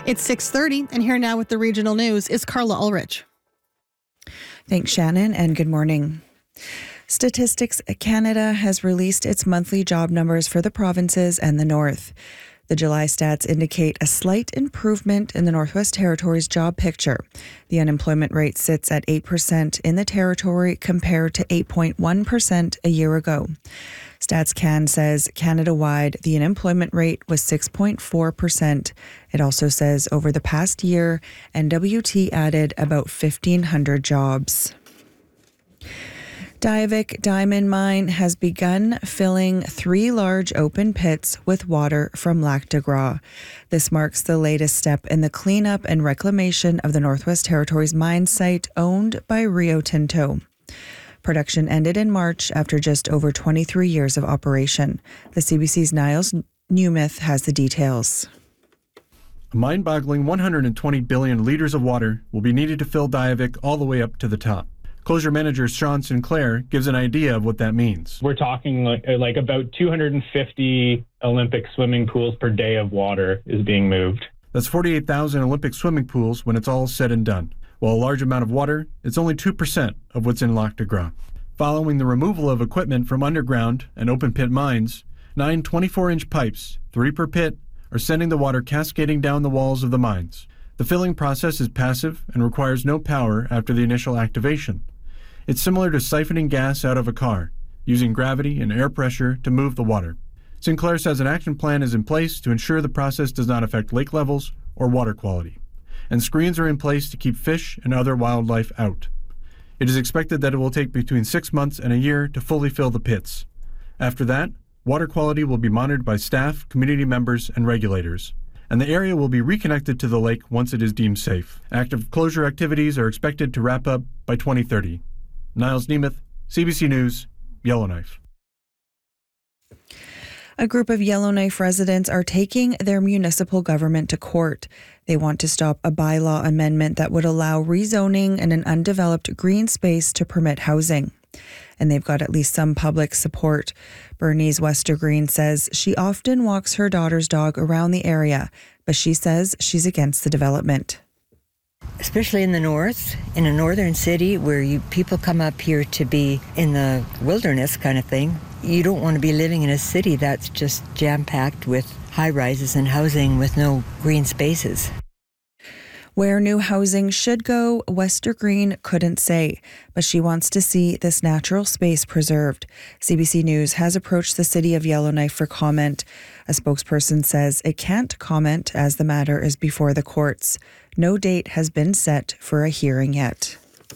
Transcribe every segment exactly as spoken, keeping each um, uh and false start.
It's six thirty, and here now with the regional news is Carla Ulrich. Thanks, Shannon, and good morning. Statistics Canada has released its monthly job numbers for the provinces and the North. The July stats indicate a slight improvement in the Northwest Territory's job picture. The unemployment rate sits at eight percent in the Territory compared to eight point one percent a year ago. StatsCan says Canada-wide, the unemployment rate was six point four percent. It also says over the past year, N W T added about fifteen hundred jobs. Diavik Diamond Mine has begun filling three large open pits with water from Lac de Gras. This marks the latest step in the cleanup and reclamation of the Northwest Territories mine site owned by Rio Tinto. Production ended in March after just over twenty-three years of operation. The C B C's Niles Newmith has the details. A mind-boggling one hundred twenty billion litres of water will be needed to fill Diavik all the way up to the top. Closure manager Sean Sinclair gives an idea of what that means. We're talking like, like about two hundred fifty Olympic swimming pools per day of water is being moved. That's forty-eight thousand Olympic swimming pools when it's all said and done. While a large amount of water, it's only two percent of what's in Lac de Gras. Following the removal of equipment from underground and open pit mines, nine twenty-four inch pipes, three per pit, are sending the water cascading down the walls of the mines. The filling process is passive and requires no power after the initial activation. It's similar to siphoning gas out of a car, using gravity and air pressure to move the water. Sinclair says an action plan is in place to ensure the process does not affect lake levels or water quality, and screens are in place to keep fish and other wildlife out. It is expected that it will take between six months and a year to fully fill the pits. After that, water quality will be monitored by staff, community members, and regulators, and the area will be reconnected to the lake once it is deemed safe. Active closure activities are expected to wrap up by twenty thirty. Niles Nemeth, C B C News, Yellowknife. A group of Yellowknife residents are taking their municipal government to court. They want to stop a bylaw amendment that would allow rezoning in an undeveloped green space to permit housing. And they've got at least some public support. Bernice Westergreen says she often walks her daughter's dog around the area, but she says she's against the development. Especially in the north, in a northern city where you people come up here to be in the wilderness kind of thing. You don't want to be living in a city that's just jam-packed with high-rises and housing with no green spaces. Where new housing should go, Westergreen couldn't say, but she wants to see this natural space preserved. C B C News has approached the city of Yellowknife for comment. A spokesperson says it can't comment as the matter is before the courts. No date has been set for a hearing yet.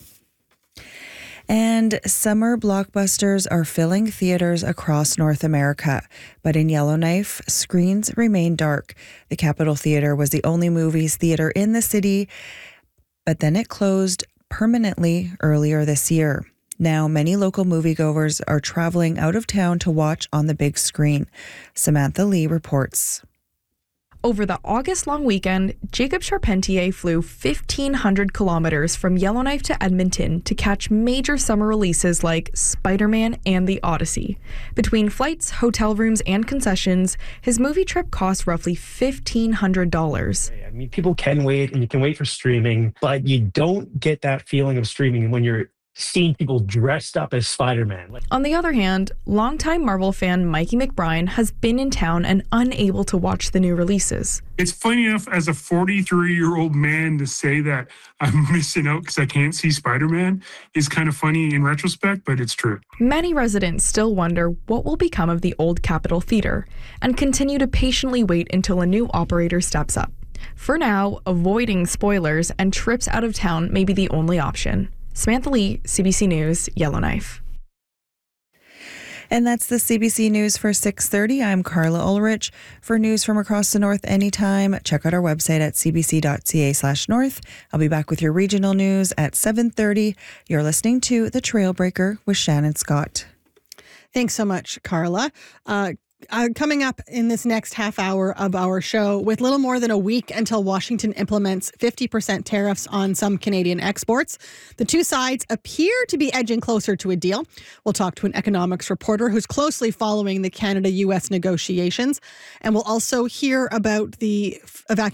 And summer blockbusters are filling theaters across North America. But in Yellowknife, screens remain dark. The Capitol Theatre was the only movies theatre in the city, but then it closed permanently earlier this year. Now, many local moviegoers are traveling out of town to watch on the big screen. Samantha Lee reports. Over the August-long weekend, Jacob Charpentier flew fifteen hundred kilometers from Yellowknife to Edmonton to catch major summer releases like Spider-Man and The Odyssey. Between flights, hotel rooms, and concessions, his movie trip cost roughly fifteen hundred dollars. I mean, people can wait, and you can wait for streaming, but you don't get that feeling of streaming when you're seeing people dressed up as Spider-Man. Like- On the other hand, longtime Marvel fan Mikey McBride has been in town and unable to watch the new releases. It's funny enough as a forty-three-year-old man to say that I'm missing out because I can't see Spider-Man is kind of funny in retrospect, but it's true. Many residents still wonder what will become of the old Capitol Theatre and continue to patiently wait until a new operator steps up. For now, avoiding spoilers and trips out of town may be the only option. Samantha Lee, C B C News, Yellowknife. And that's the C B C News for six thirty. I'm Carla Ulrich. For news from across the north anytime, check out our website at cbc.ca slash north. I'll be back with your regional news at seven thirty. You're listening to The Trailbreaker with Shannon Scott. Thanks so much, Carla. Uh, Uh, coming up in this next half hour of our show, with little more than a week until Washington implements fifty percent tariffs on some Canadian exports, the two sides appear to be edging closer to a deal. We'll talk to an economics reporter who's closely following the Canada-U S negotiations, and we'll also hear about the evacuation